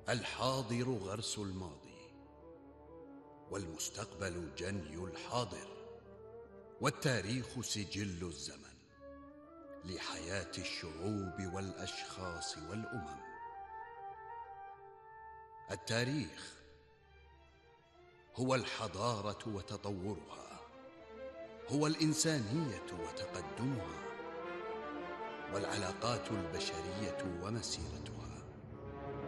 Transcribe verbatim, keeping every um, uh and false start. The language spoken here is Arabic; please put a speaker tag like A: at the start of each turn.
A: الحاضر غرس الماضي، والمستقبل جني الحاضر، والتاريخ سجل الزمن لحياة الشعوب والأشخاص والأمم. التاريخ هو الحضارة وتطورها، هو الإنسانية وتقدمها، والعلاقات البشرية ومسيرتها.